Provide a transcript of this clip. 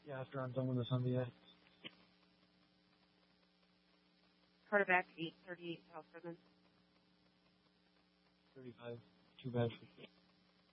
Yeah, after I'm done with this MBA. Quarterback, 838 South Ribbon. 35, too bad for